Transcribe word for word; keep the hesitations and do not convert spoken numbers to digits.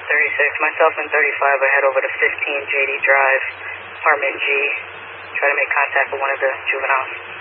thirty-six. Myself and thirty-five will head over to fifteen J D Drive, apartment G. Try to make contact with one of the juveniles.